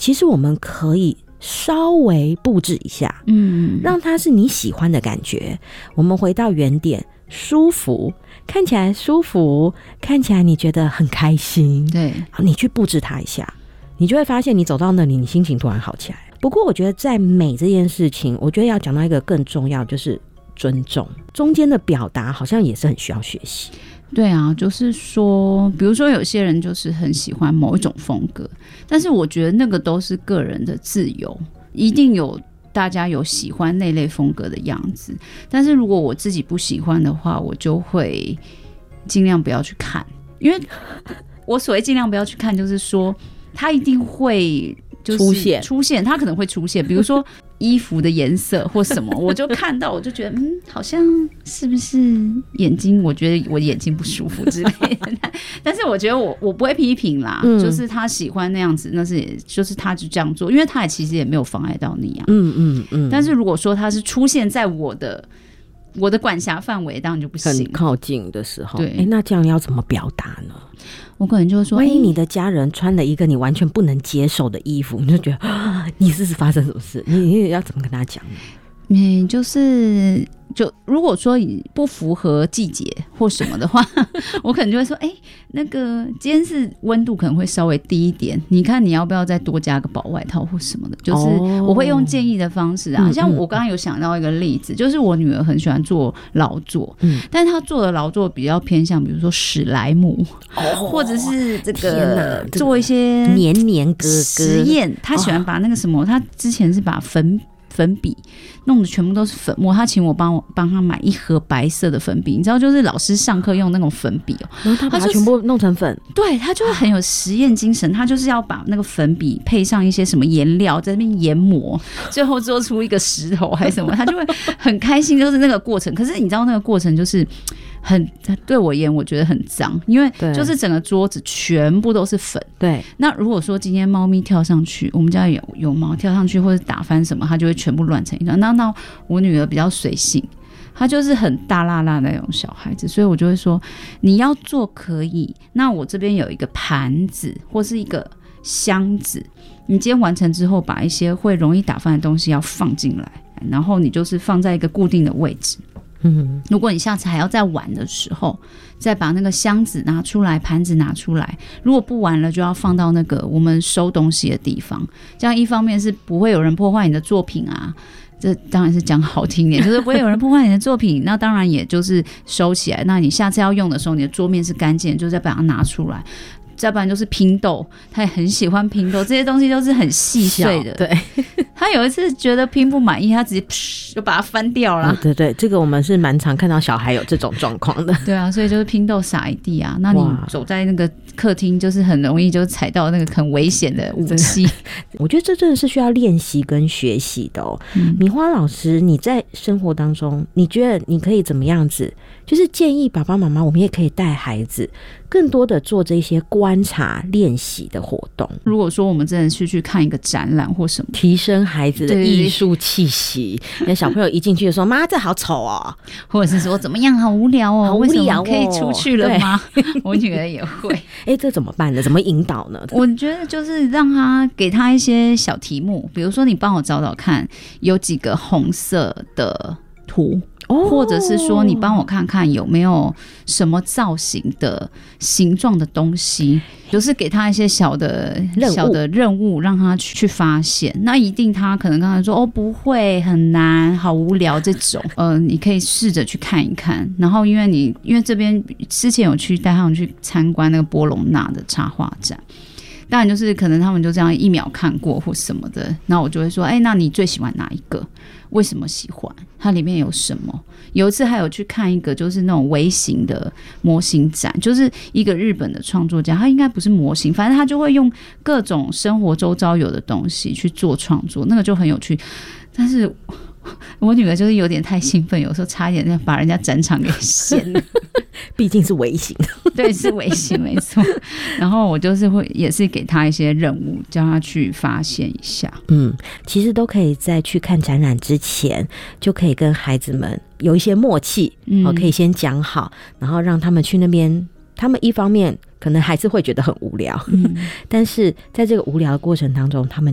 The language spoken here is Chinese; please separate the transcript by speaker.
Speaker 1: 其实我们可以稍微布置一下，让它是你喜欢的感觉。我们回到原点，舒服，看起来舒服，看起来你觉得很开心，
Speaker 2: 对，
Speaker 1: 你去布置它一下，你就会发现你走到那里，你心情突然好起来。不过我觉得在美这件事情，我觉得要讲到一个更重要，就是尊重，中间的表达好像也是很需要学习。
Speaker 2: 对啊，就是说比如说有些人就是很喜欢某一种风格，但是我觉得那个都是个人的自由，一定有大家有喜欢那类风格的样子，但是如果我自己不喜欢的话，我就会尽量不要去看。因为我所谓尽量不要去看，就是说它一定会就是出现，它可能会出现，比如说衣服的颜色或什么，我就看到我就觉得好像是不是眼睛，我觉得我眼睛不舒服之类的但是我觉得我不会批评啦，就是他喜欢那样子，那是就是他就这样做，因为他也其实也没有妨碍到你啊。但是如果说他是出现在我的管辖范围，当然就不行，
Speaker 1: 很靠近的时候，
Speaker 2: 对，
Speaker 1: 那这样要怎么表达呢？
Speaker 2: 我可能就会说，
Speaker 1: 万一你的家人穿了一个你完全不能接受的衣服，你就觉得你是发生什么事？你要怎么跟他讲呢？
Speaker 2: 就如果说不符合季节或什么的话我可能就会说那个今天是温度可能会稍微低一点，你看你要不要再多加个薄外套或什么的，就是我会用建议的方式啊。像我刚刚有想到一个例子，就是我女儿很喜欢做劳作，但是她做的劳作比较偏向比如说史莱姆，或者是这个做一些
Speaker 1: 黏黏哥哥
Speaker 2: 实验，她喜欢把那个什么，她之前是把粉笔弄得全部都是粉末，他请我帮他买一盒白色的粉笔，你知道就是老师上课用那种粉笔
Speaker 1: 然后他把它全部弄成粉，
Speaker 2: 对，他就会很有实验精神，他就是要把那个粉笔配上一些什么颜料在那边研磨，最后做出一个石头还是什么，他就会很开心，就是那个过程。可是你知道那个过程就是对我而言我觉得很脏，因为就是整个桌子全部都是粉。对，那如果说今天猫咪跳上去，我们家有猫跳上去或者打翻什么，它就会全部乱成一团。那我女儿比较随性，她就是很大辣辣的那种小孩子，所以我就会说你要做可以，那我这边有一个盘子或是一个箱子，你今天完成之后把一些会容易打翻的东西要放进来，然后你就是放在一个固定的位置。如果你下次还要再玩的时候，再把那个箱子拿出来，盘子拿出来，如果不玩了就要放到那个我们收东西的地方，这样一方面是不会有人破坏你的作品啊，这当然是讲好听点，就是不会有人破坏你的作品那当然也就是收起来，那你下次要用的时候你的桌面是干净，就再把它拿出来。再不然就是拼豆，他也很喜欢拼豆，这些东西都是很细碎的。对，他有一次觉得拼不满意，他直接就把它翻掉了。对对，
Speaker 1: 这个我们是蛮常看到小孩有这种状况的。
Speaker 2: 对啊，所以就是拼豆撒一地啊，那你走在那个客厅，就是很容易就踩到那个很危险的武器。
Speaker 1: 我觉得这真的是需要练习跟学习的哦。米花老师，你在生活当中，你觉得你可以怎么样子？就是建议爸爸妈妈，我们也可以带孩子更多的做这些观察练习的活动。
Speaker 2: 如果说我们真的是去看一个展览或什么，
Speaker 1: 提升孩子的艺术气息，那小朋友一进去就说妈这好丑哦，
Speaker 2: 或者是说怎么样好无聊哦，
Speaker 1: 好无聊哦，
Speaker 2: 为什么可以出去了吗？我女儿也会
Speaker 1: 这怎么办呢？怎么引导呢？
Speaker 2: 我觉得就是给他一些小题目，比如说你帮我找找看有几个红色的图，或者是说你帮我看看有没有什么造型的形状的东西，就是给他一些小的任务让他去发现。那一定他可能刚才说不会很难好无聊这种你可以试着去看一看。然后因为这边之前有带他们去参观那个波隆纳的插画展，当然就是可能他们就这样一秒看过或什么的，那我就会说那你最喜欢哪一个，为什么喜欢，它里面有什么。有一次还有去看一个就是那种微型的模型展，就是一个日本的创作家，他应该不是模型，反正他就会用各种生活周遭有的东西去做创作，那个就很有趣。但是我女儿就是有点太兴奋，有时候差一点把人家展场给掀了
Speaker 1: 毕竟是微型
Speaker 2: 对，是微型没错。然后我就是也是给她一些任务，叫她去发现一下。
Speaker 1: 其实都可以在去看展览之前就可以跟孩子们有一些默契，可以先讲好，然后让他们去那边，他们一方面可能还是会觉得很无聊但是在这个无聊的过程当中，他们